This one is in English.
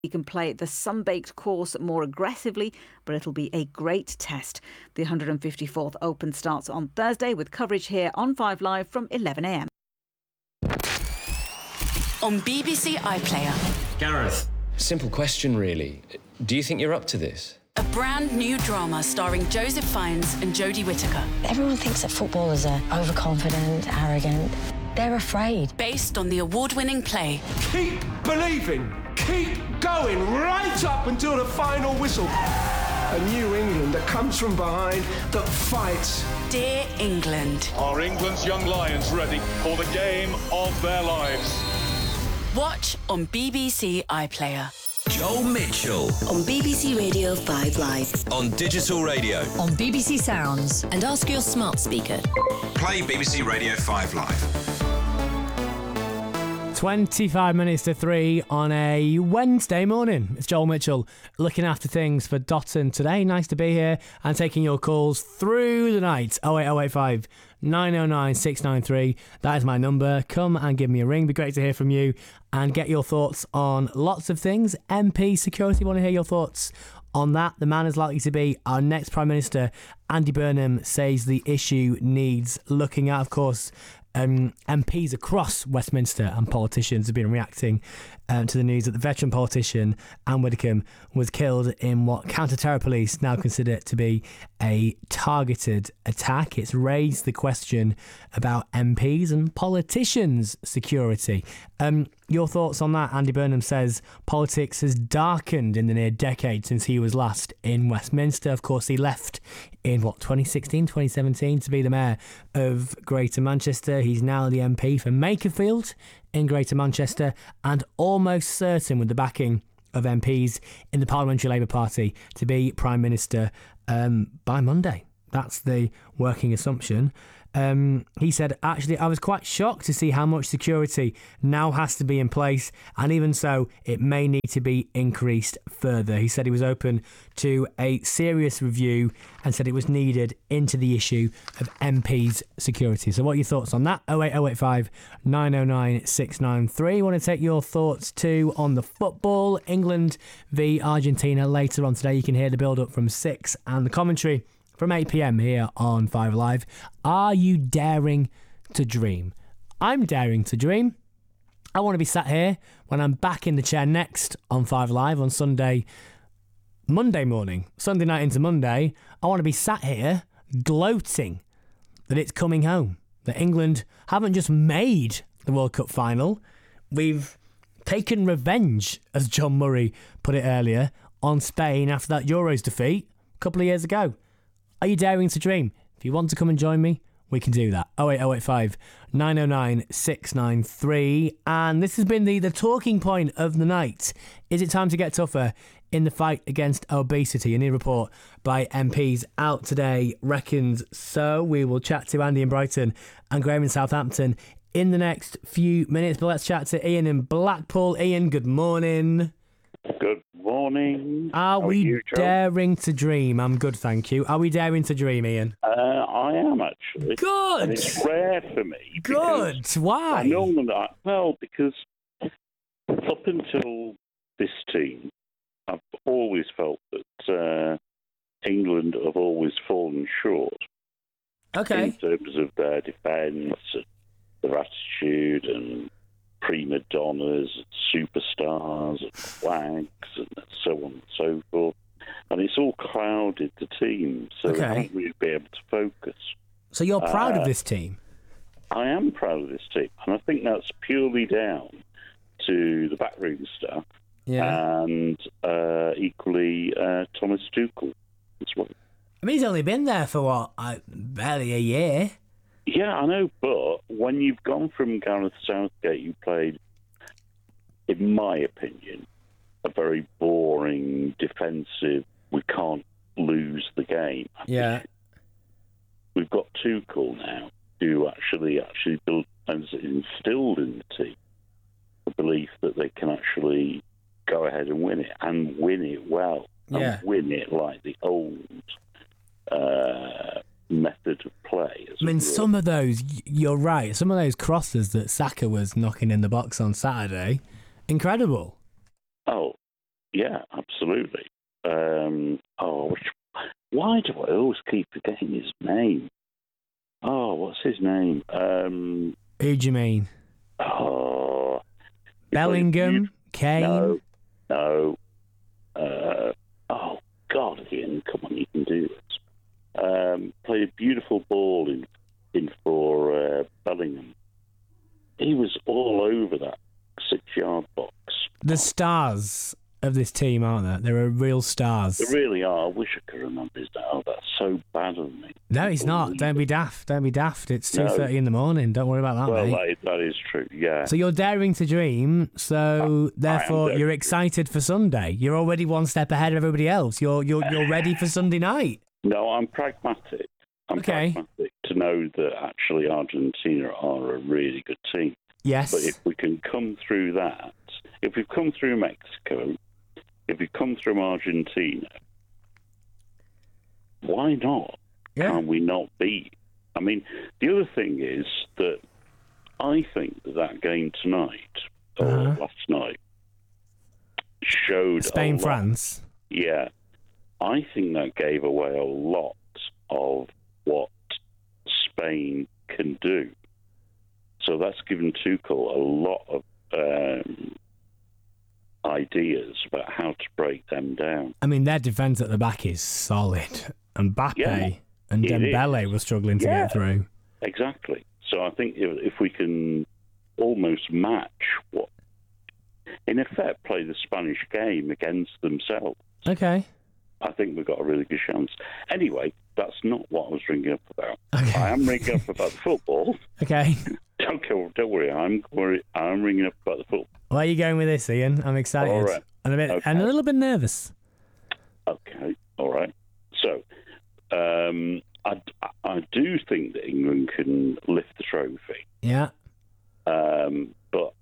He can play the sun-baked course more aggressively, but it'll be a great test. The 154th Open starts on Thursday with coverage here on 5 Live from 11 a.m. On BBC iPlayer. Gareth, simple question really. Do you think you're up to this? A brand new drama starring Joseph Fiennes and Jodie Whittaker. Everyone thinks that footballers are overconfident, arrogant. They're afraid. Based on the award-winning play. Keep believing. Keep going right up until the final whistle. A New England that comes from behind, that fights. Dear England. Are England's young lions ready for the game of their lives? Watch on BBC iPlayer. Joel Mitchell. On BBC Radio 5 Live. On digital radio. On BBC Sounds. And ask your smart speaker. Play BBC Radio 5 Live. 25 minutes to 3 on a Wednesday morning. It's Joel Mitchell looking after things for Dotton today. Nice to be here and taking your calls through the night. 08085 909 693. That is my number. Come and give me a ring. Be great to hear from you and get your thoughts on lots of things. MP security, want to hear your thoughts on that. The man is likely to be our next Prime Minister. Andy Burnham says the issue needs looking at. Of course, MPs across Westminster and politicians have been reacting to the news that the veteran politician Anne Widdecombe was killed in what counter-terror police now consider to be a targeted attack. It's raised the question about MPs and politicians' security. Your thoughts on that? Andy Burnham says politics has darkened in the near decade since he was last in Westminster. Of course, he left in 2016, 2017 to be the mayor of Greater Manchester. He's now the MP for Makerfield in Greater Manchester and almost certain, with the backing of MPs in the Parliamentary Labour Party, to be Prime Minister by Monday. That's the working assumption. He said, actually, I was quite shocked to see how much security now has to be in place, and even so, it may need to be increased further. He said he was open to a serious review and said it was needed into the issue of MPs' security. So what are your thoughts on that? 08085 909 693. Want to take your thoughts too on the football. England v Argentina later on today. You can hear the build-up from 6 and the commentary from 8 p.m. here on 5 Live. Are you daring to dream? I'm daring to dream. I want to be sat here when I'm back in the chair next on 5 Live on Monday morning, Sunday night into Monday. I want to be sat here gloating that it's coming home, that England haven't just made the World Cup final, we've taken revenge, as John Murray put it earlier, on Spain after that Euros defeat a couple of years ago. Are you daring to dream? If you want to come and join me, we can do that. 08085 909 693. And this has been the talking point of the night. Is it time to get tougher in the fight against obesity? A new report by MPs out today reckons so. We will chat to Andy in Brighton and Graham in Southampton in the next few minutes. But let's chat to Ian in Blackpool. Ian, good morning. Good morning. Are we daring to dream? I'm good, thank you. Are we daring to dream, Ian? I am, actually. Good. And it's rare for me. Good. Why? Because up until this team, I've always felt that England have always fallen short. Okay. In terms of their defence, their attitude and prima donnas, superstars, and flags, and so on and so forth. And it's all clouded the team, so they haven't really been able to focus. So you're proud of this team? I am proud of this team, and I think that's purely down to the backroom staff and equally Thomas Tuchel as well. I mean, he's only been there for, barely a year. Yeah, I know, but when you've gone from Gareth Southgate, you played, in my opinion, a very boring, defensive, we can't lose the game. Yeah. We've got Tuchel now, who actually built and instilled in the team the belief that they can actually go ahead and win it, and win it well, and win it like the old method of play. I mean, some of those, you're right, some of those crosses that Saka was knocking in the box on Saturday, incredible. Oh, Yeah, absolutely. Why do I always keep forgetting his name? Oh, what's his name? Who do you mean? Oh, Bellingham? Kane? No. Oh, God, Ian, come on, you can do this. Played a beautiful ball in for Bellingham. He was all over that 6-yard box. The stars of this team, aren't there? There are real stars. They really are. I wish I could remember his name. Oh, that's so bad of me. No, he's not. Don't be daft. It's 2:30 in the morning. Don't worry about that, well, mate. That is true, yeah. So you're daring to dream, so therefore you're excited for Sunday. You're already one step ahead of everybody else. You're ready for Sunday night. No, I'm pragmatic. I'm pragmatic to know that actually Argentina are a really good team. Yes. But if we can come through that, if we've come through Mexico, if we come through Argentina, why not? Yeah. Can we not beat? I mean, the other thing is that I think that game tonight, or last night, showed Spain-France. Yeah. I think that gave away a lot of what Spain can do. So that's given Tuchel a lot of ideas about how to break them down. I mean, their defence at the back is solid. And Mbappe and Dembele were struggling to get through. Exactly. So I think if we can almost match what, in effect, play the Spanish game against themselves. Okay. I think we've got a really good chance. Anyway, that's not what I was ringing up about. Okay. I am ringing up about the football. Okay. Don't worry. I'm ringing up about the football. Where are you going with this, Ian? I'm excited. All right. And a little bit nervous. Okay. All right. So, I do think that England can lift the trophy. Yeah. But